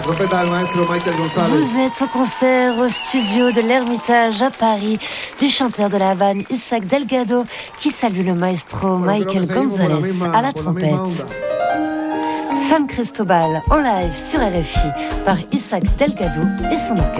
Vous êtes au concert au studio de l'Ermitage à Paris du chanteur de la Havane Isaac Delgado qui salue le maestro Michael Gonzalez à la trompette. San Cristobal en live sur RFI par Isaac Delgado et son orchestre.